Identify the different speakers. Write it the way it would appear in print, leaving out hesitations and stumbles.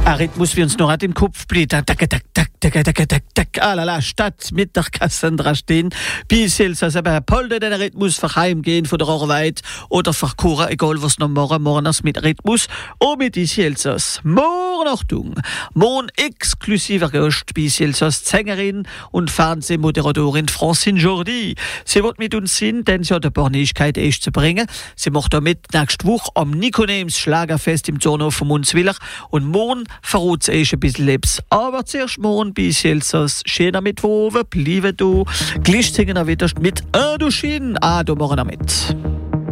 Speaker 1: Ein Rhythmus, wie uns noch im Kopf bleibt. Tak, tak, tak, tak, tak, tak, tak. Ah la la, statt mit der Cassandra stehen. Bis jetzt also bei Polde den Rhythmus für heimgehen von der Arbeit oder für Kuren, egal was noch morgen mit Rhythmus. Und mit ist Jelzers. Morgen Achtung. Morgen exklusiver Gast bis Jelzers Sängerin und Fernsehmoderatorin Francine Jordi. Sie wird mit uns sein, denn sie hat eine paar Neuigkeiten echt zu bringen. Sie macht damit nächste Woche am Nikonems Schlagerfest im Zornhof von Munzwiller und morgen verrät es ein bisschen Lebens. Aber zuerst morgen bis Jelzers. Schöner Mittwoch, bleiben du. Gleich singen wir wieder mit Duschin. Du morgen damit.